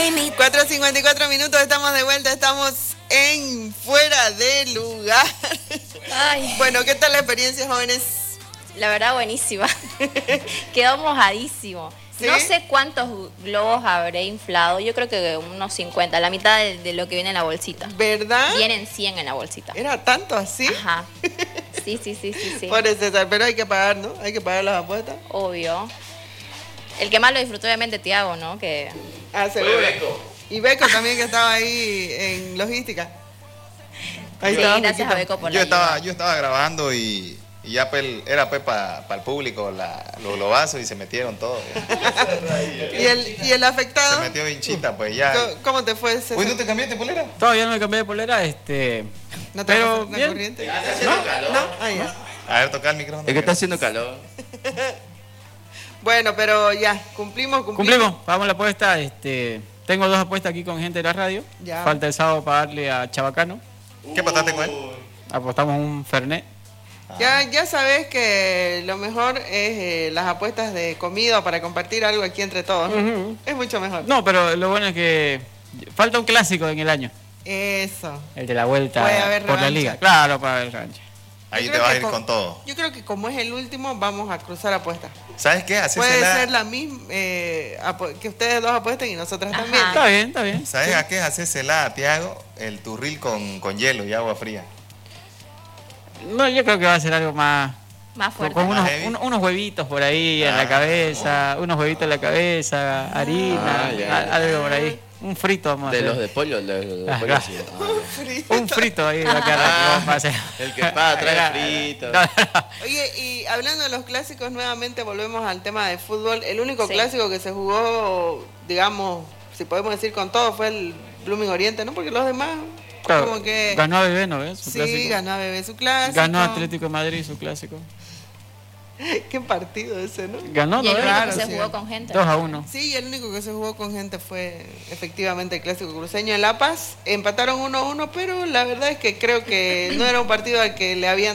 4:54 minutos, estamos de vuelta, estamos en Fuera de Lugar. Ay. Bueno, ¿qué tal la experiencia, jóvenes? La verdad, buenísima. Quedó mojadísimo. ¿Sí? No sé cuántos globos habré inflado. Yo creo que unos 50, la mitad de lo que viene en la bolsita. ¿Verdad? Vienen 100 en la bolsita. ¿Era tanto así? Ajá. Sí. Pobre César, pero hay que pagar, ¿no? Hay que pagar las apuestas. Obvio. El que más lo disfrutó, obviamente, Tiago, ¿no? Que... Ah, seguro. Y Beco también, que estaba ahí en logística. Ahí Sí, estaba, gracias Bequito. a Beco por la ayuda. Yo estaba grabando y ya era para el público los globazos y se metieron todos. ¿Y el afectado? Se metió hinchita, pues ya. ¿Cómo te fue, César? Uy, ¿no te cambiaste polera? Todavía no me cambié de polera, ¿No te pero pasó la bien. corriente? calor. ¿No? Ah, ya. A ver, toca el micrófono. Es que está haciendo calor. Bueno, pero ya, cumplimos. Pagamos la apuesta, tengo 2 apuestas aquí con gente de la radio. Ya. Falta el sábado pagarle a Chabacano. ¿Qué pataste con él? Apostamos un Fernet. Ya sabes que lo mejor es las apuestas de comida para compartir algo aquí entre todos, ¿no? Ujú. Es mucho mejor. No, pero lo bueno es que falta un clásico en el año. Eso. El de la vuelta Puede haber por la revancha. liga. Claro, para haber revancha. Ahí Yo te creo vas a que ir con todo. Yo creo que como es el último, vamos a cruzar apuestas. ¿Sabes qué? Puede ser la misma, que ustedes dos apuesten y nosotras Ajá. también. Está bien. ¿Sabes a qué? Hacésela, Tiago, el turril con hielo y agua fría. No, yo creo que va a ser algo más Fuerte. con Más heavy. unos huevitos por ahí en la cabeza, unos huevitos en la cabeza, harina, ya. algo por ahí. Un frito vamos a De hacer. los de pollo, Ah, pollo claro. sí. Un frito ahí va a quedar que vamos a hacer. El que paga trae frito. No. Oye, y hablando de los clásicos, nuevamente volvemos al tema de fútbol. El único Sí. clásico que se jugó, digamos, si podemos decir con todo, fue el Blooming Oriente, ¿no? Porque los demás, Claro, como que... ganó a Bebé, ¿no ves? Su Sí, clásico. ganó a Bebé su clásico. Ganó Atlético de Madrid su clásico. Qué partido ese, ¿no? Ganó, Y ¿no el ves? único Claro, que se sí. jugó con gente. 2-1. Sí, el único que se jugó con gente fue efectivamente el clásico cruceño en La Paz. Empataron 1-1, pero la verdad es que creo que no era un partido al que le habían